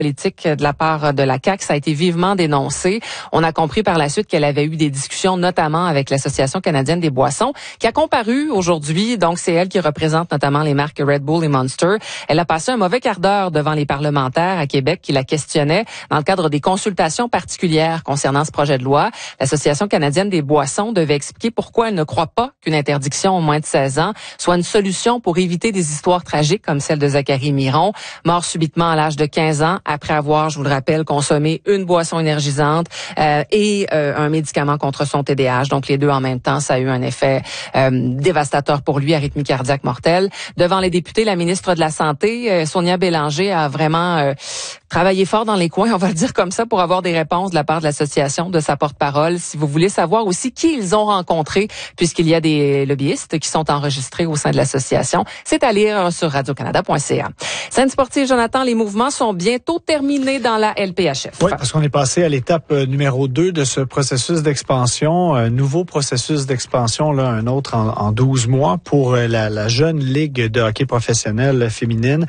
politique de la part de la CAQ. Ça a été vivement dénoncé. On a compris par la suite qu'elle avait eu des discussions, notamment avec l'Association canadienne des boissons, qui a comparu aujourd'hui. Donc, c'est elle qui représente notamment les marques Red Bull et Monster. Elle a passé un mauvais quart d'heure devant les parlementaires à Québec qui la questionnaient dans le cadre des consultations particulières concernant ce projet de loi. L'Association canadienne des boissons devait expliquer pourquoi elle ne croit pas qu'une interdiction au moins de 16 ans soit une solution pour éviter des histoires tragiques comme celle de Zachary Miron, mort subitement à l'âge de 15 ans après avoir, je vous le rappelle, consommé une boisson énergisante et un médicament contre son TDAH. Donc les deux en même temps, ça a eu un effet dévastateur pour lui, arythmie cardiaque mortelle. Devant les députés, la ministre de la Santé, Sonia Bélanger, a vraiment travaillé fort dans les coins, on va le dire comme ça, pour avoir des réponses de la part de l'association, de sa porte-parole. Si vous voulez savoir aussi qui ils ont rencontré, puisqu'il y a des lobbyistes qui sont enregistrés au sein de l'association, c'est à lire sur radiocanada.ca. Scène sportive, Jonathan, les mouvements sont bientôt terminés dans la LPHF. Oui, parce qu'on est passé à l'étape numéro 2 de ce processus d'expansion, nouveau processus d'expansion, là, un autre en 12 mois pour la jeune ligue de hockey professionnel féminine.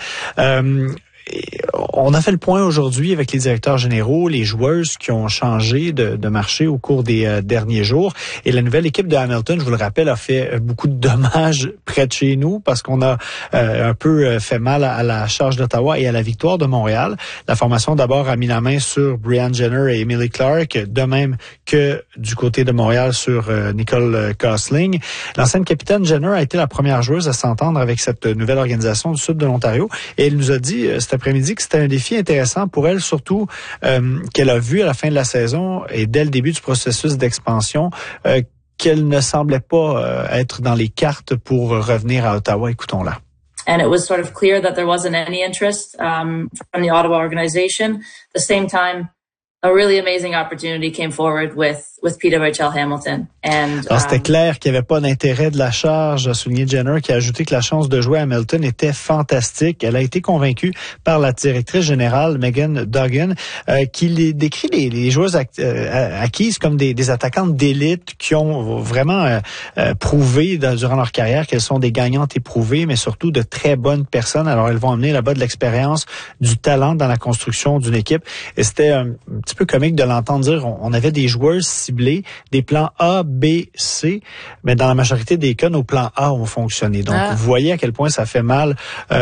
On a fait le point aujourd'hui avec les directeurs généraux, les joueuses qui ont changé de marché au cours des derniers jours. Et la nouvelle équipe de Hamilton, je vous le rappelle, a fait beaucoup de dommages près de chez nous parce qu'on a un peu fait mal à la charge d'Ottawa et à la victoire de Montréal. La formation d'abord a mis la main sur Brianne Jenner et Emily Clark, de même que du côté de Montréal sur Nicole Gosling. L'ancienne capitaine Jenner a été la première joueuse à s'entendre avec cette nouvelle organisation du sud de l'Ontario et elle nous a dit cet après-midi que c'était un défi intéressant pour elle, surtout qu'elle a vu à la fin de la saison et dès le début du processus d'expansion qu'elle ne semblait pas être dans les cartes pour revenir à Ottawa. Écoutons-la. And it was sort of clear that there wasn't any interest from the Ottawa organization. At the same time, a really amazing opportunity came forward with PWHL Hamilton. Alors, c'était clair qu'il n'y avait pas d'intérêt de la charge, a souligné Jenner, qui a ajouté que la chance de jouer à Hamilton était fantastique. Elle a été convaincue par la directrice générale, Megan Duggan, qui décrit les joueuses acquises comme des attaquantes d'élite qui ont vraiment prouvé durant leur carrière qu'elles sont des gagnantes éprouvées, mais surtout de très bonnes personnes. Alors, elles vont amener là-bas de l'expérience, du talent dans la construction d'une équipe. Et c'était un petit peu comique de l'entendre dire, on avait des joueuses ciblées, des plans A, B, C, mais dans la majorité des cas, nos plans A ont fonctionné. Donc, vous voyez à quel point ça fait mal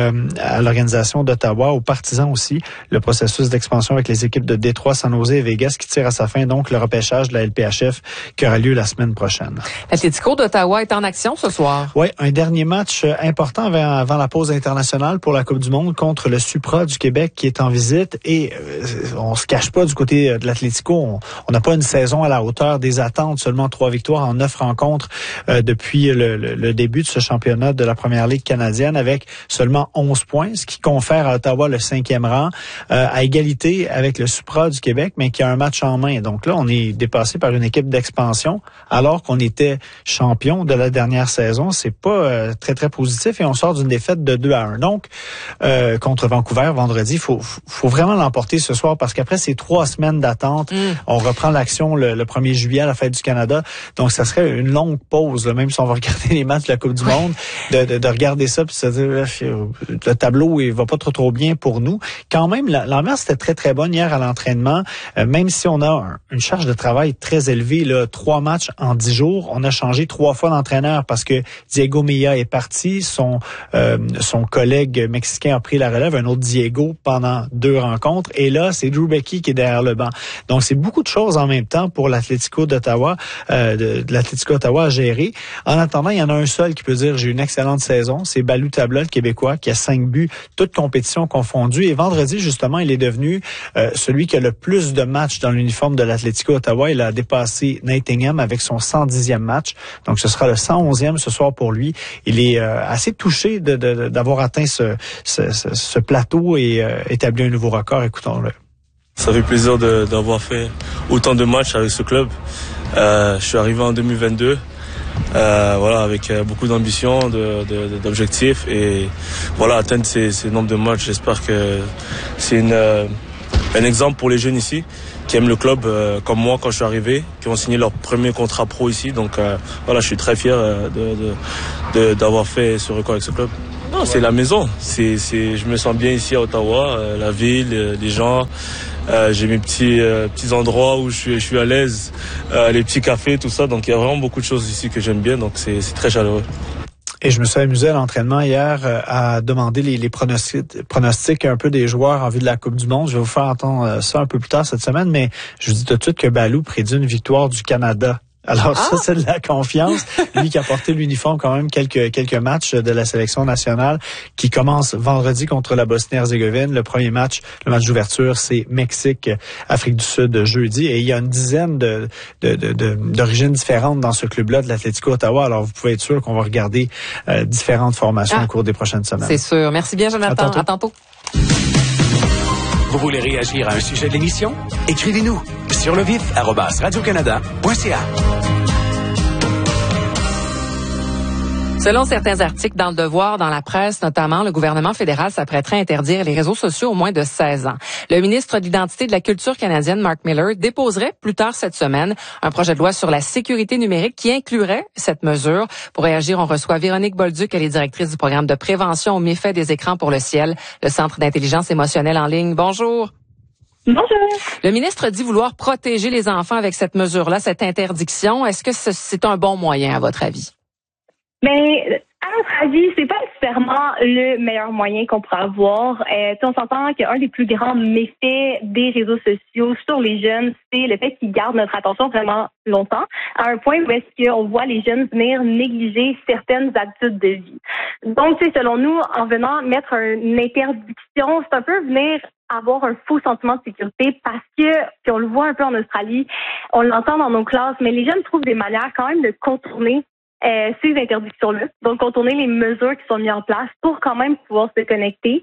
à l'organisation d'Ottawa, aux partisans aussi, le processus d'expansion avec les équipes de Détroit, San Jose et Vegas qui tire à sa fin, donc le repêchage de la LPHF qui aura lieu la semaine prochaine. L'Atlético d'Ottawa est en action ce soir. Oui, un dernier match important avant la pause internationale pour la Coupe du Monde contre le Supra du Québec qui est en visite et on se cache pas du côté de l'Atlético, on n'a pas une saison à la hauteur des attentes, seulement 3 victoires en 9 rencontres depuis le début de ce championnat de la Première Ligue canadienne avec seulement 11 points, ce qui confère à Ottawa le 5e rang, à égalité avec le Supra du Québec, mais qui a un match en main. Donc là, on est dépassé par une équipe d'expansion alors qu'on était champion de la dernière saison. C'est pas très, très positif et on sort d'une défaite de 2-1. Donc, contre Vancouver vendredi, faut vraiment l'emporter ce soir parce qu'après ces 3 semaines d'attente, on reprend l'action le 1er juillet à la Fête du Canada. Donc, ça serait une longue pause, là, même si on va regarder les matchs de la Coupe du Monde, de regarder ça puis se dire le tableau il va pas trop bien pour nous. Quand même, l'ambiance était très, très bonne hier à l'entraînement. Même si on a une charge de travail très élevée, là, 3 matchs en 10 jours, on a changé 3 fois d'entraîneur parce que Diego Milla est parti, son collègue mexicain a pris la relève, un autre Diego pendant 2 rencontres. Et là, c'est Drew Becky qui est derrière le banc. Donc, c'est beaucoup de choses en même temps pour l'Atlético d'Ottawa, de l'Atlético Ottawa à gérer. En attendant, il y en a un seul qui peut dire j'ai une excellente saison. C'est Balou Tabla, le Québécois, qui a 5 buts, toutes compétitions confondues. Et vendredi, justement, il est devenu celui qui a le plus de matchs dans l'uniforme de l'Atlético Ottawa. Il a dépassé Nate Ingham avec son 110e match. Donc, ce sera le 111e ce soir pour lui. Il est assez touché d'avoir atteint ce plateau et établi un nouveau record. Écoutons-le. Ça fait plaisir d'avoir fait autant de matchs avec ce club. Je suis arrivé en 2022, avec beaucoup d'ambition, d'objectifs et atteindre ces nombres de matchs. J'espère que c'est un exemple pour les jeunes ici qui aiment le club comme moi quand je suis arrivé, qui ont signé leur premier contrat pro ici. Donc je suis très fier d'avoir fait ce record avec ce club. Non, Non, c'est la maison. Je me sens bien ici à Ottawa, la ville, les gens. J'ai mes petits endroits où je suis à l'aise, les petits cafés, tout ça. Donc il y a vraiment beaucoup de choses ici que j'aime bien. Donc c'est très chaleureux. Et je me suis amusé à l'entraînement hier à demander les pronostics un peu des joueurs en vue de la Coupe du Monde. Je vais vous faire entendre ça un peu plus tard cette semaine, mais je vous dis tout de suite que Balou prédit une victoire du Canada. Alors ça, c'est de la confiance. Lui qui a porté l'uniforme quand même quelques matchs de la sélection nationale qui commence vendredi contre la Bosnie-Herzégovine. Le premier match, le match d'ouverture, c'est Mexique-Afrique du Sud jeudi. Et il y a une dizaine d'origines différentes dans ce club-là de l'Atlético Ottawa. Alors vous pouvez être sûr qu'on va regarder différentes formations au cours des prochaines semaines. C'est sûr. Merci bien, Jonathan. À tantôt. Vous voulez réagir à un sujet de l'émission? Écrivez-nous sur @radiocanada.ca. Selon certains articles dans Le Devoir, dans la presse notamment, le gouvernement fédéral s'apprêterait à interdire les réseaux sociaux aux moins de 16 ans. Le ministre de l'Identité et de la Culture canadienne, Mark Miller, déposerait plus tard cette semaine un projet de loi sur la sécurité numérique qui inclurait cette mesure. Pour réagir, on reçoit Véronique Bolduc, elle est directrice du programme de prévention aux méfaits des écrans pour le ciel, le Centre d'intelligence émotionnelle en ligne. Bonjour. Bonjour. Le ministre dit vouloir protéger les enfants avec cette mesure-là, cette interdiction. Est-ce que c'est un bon moyen, à votre avis? Mais à notre avis, c'est pas nécessairement le meilleur moyen qu'on pourrait avoir. On s'entend qu'un des plus grands méfaits des réseaux sociaux sur les jeunes, c'est le fait qu'ils gardent notre attention vraiment longtemps, à un point où est-ce qu'on voit les jeunes venir négliger certaines habitudes de vie. Donc, selon nous, en venant mettre une interdiction, c'est un peu venir avoir un faux sentiment de sécurité parce que, puis on le voit un peu en Australie, on l'entend dans nos classes, mais les jeunes trouvent des manières quand même de contourner ces interdictions-là, donc contourner les mesures qui sont mises en place pour quand même pouvoir se connecter.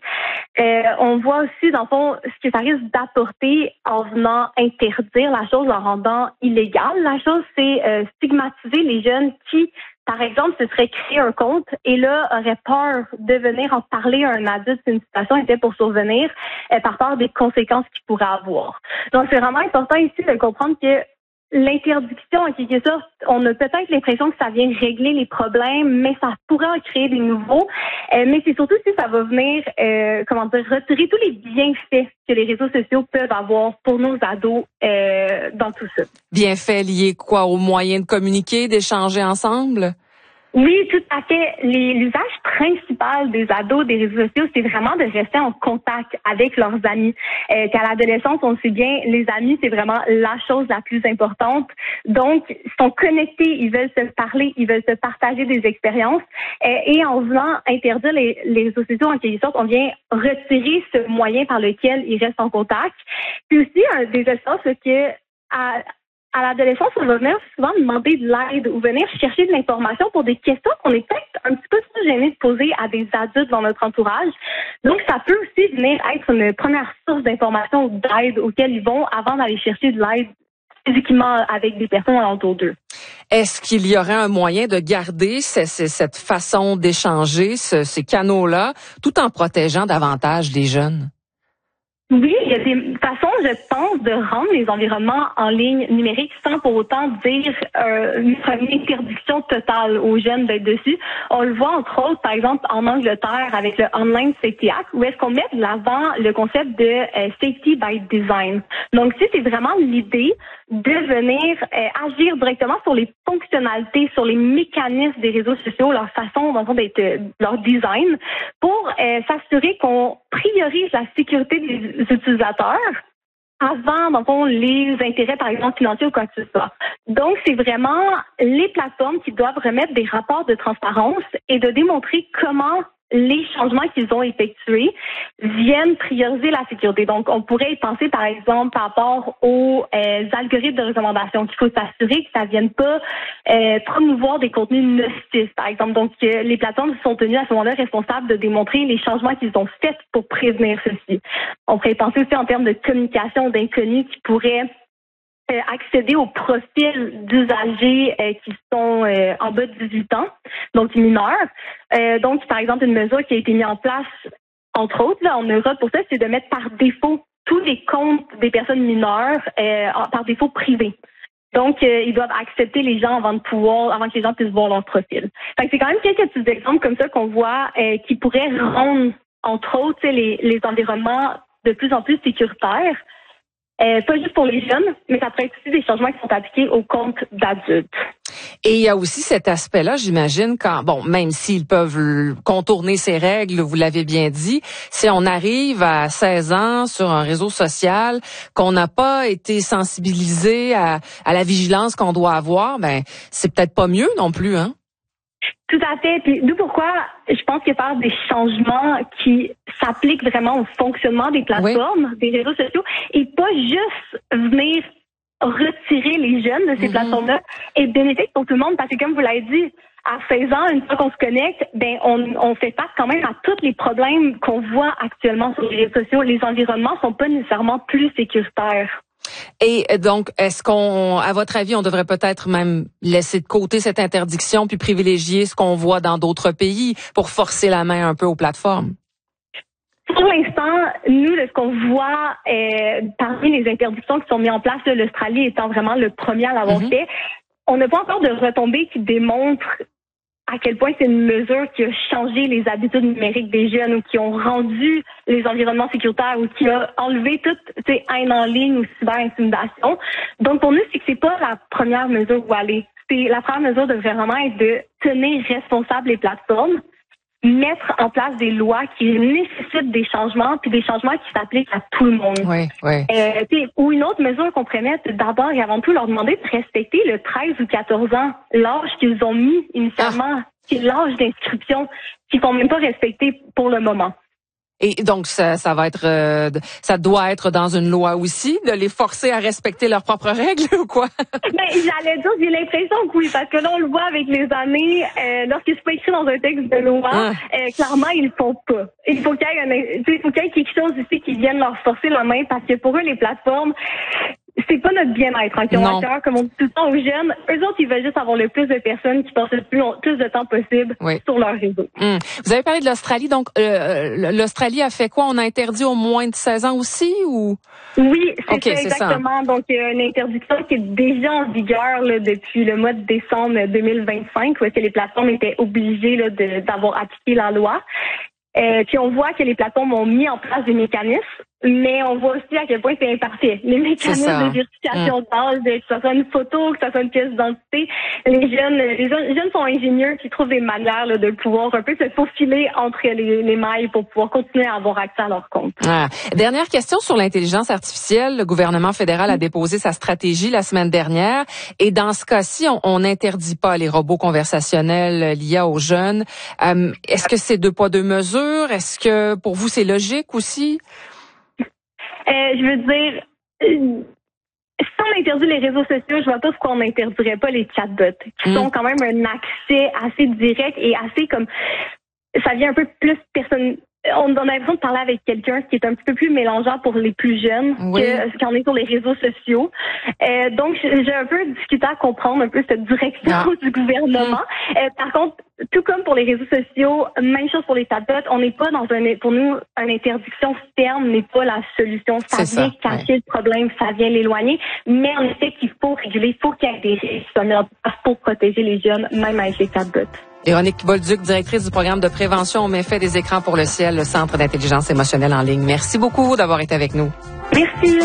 On voit aussi, dans le fond, ce que ça risque d'apporter en venant interdire la chose, en rendant illégale. La chose, c'est stigmatiser les jeunes qui, par exemple, se seraient créé un compte et là, auraient peur de venir en parler à un adulte si une situation était pour survenir par peur des conséquences qu'il pourrait avoir. Donc, c'est vraiment important ici de comprendre que l'interdiction, en quelque sorte, on a peut-être l'impression que ça vient régler les problèmes, mais ça pourrait en créer des nouveaux. Mais c'est surtout si ça va venir, retirer tous les bienfaits que les réseaux sociaux peuvent avoir pour nos ados dans tout ça. Bienfaits liés quoi? Aux moyens de communiquer, d'échanger ensemble? Oui, tout à fait. L'usage principal des ados des réseaux sociaux, c'est vraiment de rester en contact avec leurs amis. Qu'à l'adolescence, on le sait bien, les amis, c'est vraiment la chose la plus importante. Donc, ils sont connectés, ils veulent se parler, ils veulent se partager des expériences. Et en voulant interdire les réseaux sociaux, en quelque sorte, on vient retirer ce moyen par lequel ils restent en contact. Puis aussi, un des espaces, c'est que à l'adolescence, on va venir souvent demander de l'aide ou venir chercher de l'information pour des questions qu'on est peut-être un petit peu trop gêné de poser à des adultes dans notre entourage. Donc, ça peut aussi venir être une première source d'information ou d'aide auxquelles ils vont avant d'aller chercher de l'aide physiquement avec des personnes alentour d'eux. Est-ce qu'il y aurait un moyen de garder cette façon d'échanger, ces canaux-là, tout en protégeant davantage les jeunes? Oui, il y a des façons, je pense, de rendre les environnements en ligne numérique sans pour autant dire une interdiction totale aux jeunes d'être dessus. On le voit entre autres, par exemple, en Angleterre avec le Online Safety Act, où est-ce qu'on met de l'avant le concept de safety by design. Donc, c'est vraiment l'idée de venir agir directement sur les fonctionnalités, sur les mécanismes des réseaux sociaux, leur façon d'être, leur design, pour s'assurer qu'on priorise la sécurité des utilisateurs avant, dans le fond, les intérêts, par exemple, financiers ou quoi que ce soit. Donc, c'est vraiment les plateformes qui doivent remettre des rapports de transparence et de démontrer comment les changements qu'ils ont effectués viennent prioriser la sécurité. Donc, on pourrait y penser, par exemple, par rapport aux algorithmes de recommandation, qu'il faut s'assurer que ça ne vienne pas promouvoir des contenus nocifs, par exemple. Donc, les plateformes sont tenues à ce moment-là responsables de démontrer les changements qu'ils ont faits pour prévenir ceci. On pourrait y penser aussi en termes de communication d'inconnus qui pourraient accéder aux profils d'usagers qui sont en bas de 18 ans, donc mineurs. Donc, par exemple, une mesure qui a été mise en place, entre autres, là, en Europe pour ça, c'est de mettre par défaut tous les comptes des personnes mineures par défaut privés. Donc, ils doivent accepter les gens avant que les gens puissent voir leur profil. Fait que c'est quand même quelques petits exemples comme ça qu'on voit qui pourraient rendre, entre autres, les environnements de plus en plus sécuritaires. Pas juste pour les jeunes, mais ça pourrait être aussi des changements qui sont appliqués aux comptes d'adultes. Et il y a aussi cet aspect-là, j'imagine, même s'ils peuvent contourner ces règles, vous l'avez bien dit, si on arrive à 16 ans sur un réseau social, qu'on n'a pas été sensibilisé à la vigilance qu'on doit avoir, c'est peut-être pas mieux non plus, hein? Tout à fait. Puis d'où pourquoi je pense que faire des changements qui s'appliquent vraiment au fonctionnement des plateformes, des réseaux sociaux, et pas juste venir retirer les jeunes de ces plateformes-là est bénéfique pour tout le monde parce que comme vous l'avez dit, à 16 ans, une fois qu'on se connecte, on fait face quand même à tous les problèmes qu'on voit actuellement sur les réseaux sociaux. Les environnements sont pas nécessairement plus sécuritaires. Et donc, est-ce à votre avis, on devrait peut-être même laisser de côté cette interdiction puis privilégier ce qu'on voit dans d'autres pays pour forcer la main un peu aux plateformes? Pour l'instant, nous, ce qu'on voit parmi les interdictions qui sont mises en place, l'Australie étant vraiment le premier à l'avoir fait, on n'a pas encore de retombées qui démontrent à quel point c'est une mesure qui a changé les habitudes numériques des jeunes ou qui ont rendu les environnements sécuritaires ou qui a enlevé toute haine en ligne ou cyber-intimidation. Donc, pour nous, c'est que c'est pas la première mesure où aller. La première mesure devrait vraiment être de tenir responsables les plateformes, mettre en place des lois qui nécessitent des changements, puis des changements qui s'appliquent à tout le monde. Oui. Ou une autre mesure qu'on pourrait mettre, d'abord et avant tout, leur demander de respecter le 13 ou 14 ans, l'âge qu'ils ont mis initialement, qui est l'âge d'inscription, qu'ils ne sont même pas respectés pour le moment. Et donc, ça va être, ça doit être dans une loi aussi, de les forcer à respecter leurs propres règles ou quoi? J'allais dire, j'ai l'impression que oui, parce que là, on le voit avec les années, lorsque c'est pas écrit dans un texte de loi, clairement, ils le font pas. Il faut qu'il y ait quelque chose ici qui vienne leur forcer la main, parce que pour eux, les plateformes, c'est pas notre bien-être, qui ont à cœur, comme on dit tout le temps aux jeunes. Eux autres, ils veulent juste avoir le plus de personnes qui passent le plus de temps possible sur leur réseau. Vous avez parlé de l'Australie, donc l'Australie a fait quoi? On a interdit aux moins de 16 ans aussi ou? Oui, c'est ça, exactement. Donc, il y a une interdiction qui est déjà en vigueur depuis le mois de décembre 2025, où est-ce que les plateformes étaient obligées d'avoir appliqué la loi. Puis on voit que les plateformes ont mis en place des mécanismes, mais on voit aussi à quel point c'est imparfait. Les mécanismes de vérification d'âge, que ce soit une photo, que ce soit une pièce d'identité, les jeunes sont ingénieux qui trouvent des manières de pouvoir un peu se faufiler entre les mailles pour pouvoir continuer à avoir accès à leur compte. Dernière question sur l'intelligence artificielle. Le gouvernement fédéral a déposé sa stratégie la semaine dernière et dans ce cas-ci, on n'interdit pas les robots conversationnels liés aux jeunes. Est-ce que c'est deux poids deux mesures? Est-ce que pour vous c'est logique aussi? Je veux dire, si on interdit les réseaux sociaux, je vois pas pourquoi on n'interdirait pas les chatbots, qui sont quand même un accès assez direct et assez comme, ça vient un peu plus on a l'impression de parler avec quelqu'un qui est un petit peu plus mélangeant pour les plus jeunes que quand on est sur les réseaux sociaux. Donc, j'ai un peu discuté à comprendre un peu cette direction du gouvernement. Par contre, tout comme pour les réseaux sociaux, même chose pour les chatbots, on n'est pas pour nous, une interdiction ferme n'est pas la solution. Ça vient cacher le problème, ça vient l'éloigner. Mais en effet, qu'il faut réguler, il faut qu'il y ait des règles pour protéger les jeunes, même avec les chatbots. Véronique Bolduc, directrice du programme de prévention aux méfaits des écrans pour le ciel, le Centre d'intelligence émotionnelle en ligne. Merci beaucoup d'avoir été avec nous. Merci.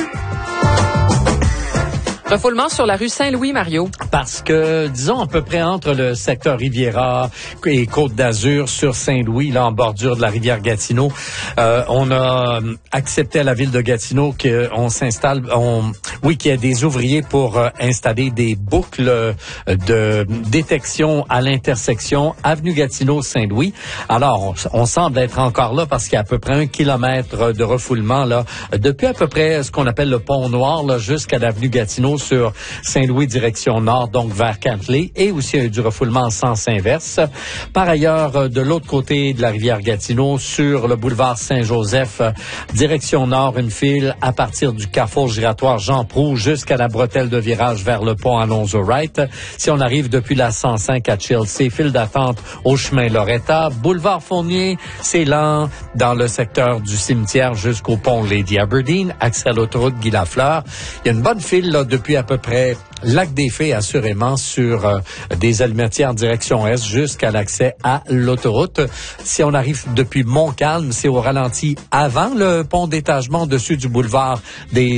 Refoulement sur la rue Saint-Louis, Mario. Parce que, disons, à peu près entre le secteur Riviera et Côte-d'Azur sur Saint-Louis, là, en bordure de la rivière Gatineau, on a accepté à la ville de Gatineau qu'on s'installe, qu'il y ait des ouvriers pour installer des boucles de détection à l'intersection avenue Gatineau-Saint-Louis. Alors, on semble être encore là parce qu'il y a à peu près 1 kilomètre de refoulement, là, depuis à peu près ce qu'on appelle le pont Noir, là, jusqu'à l'avenue Gatineau sur Saint-Louis direction nord, donc vers Cantley, et aussi du refoulement en sens inverse. Par ailleurs, de l'autre côté de la rivière Gatineau, sur le boulevard Saint-Joseph, direction nord, une file à partir du carrefour giratoire Jean-Paul Proulx jusqu'à la bretelle de virage vers le pont Alonzo-Wright. Si on arrive depuis la 105 à Chelsea, file d'attente au chemin Loretta. Boulevard Fournier, c'est lent dans le secteur du cimetière jusqu'au pont Lady Aberdeen. Accès à l'autoroute Guy Lafleur. Il y a une bonne file là, depuis à peu près Lac des Fées, assurément, sur des Alimentières en direction est jusqu'à l'accès à l'autoroute. Si on arrive depuis Montcalm, c'est au ralenti avant le pont d'étagement au-dessus du boulevard des